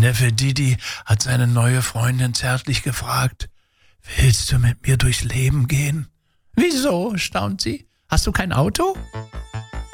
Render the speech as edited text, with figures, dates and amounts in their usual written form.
Neffe Didi hat seine neue Freundin zärtlich gefragt, willst du mit mir durchs Leben gehen? Wieso, staunt sie. Hast du kein Auto?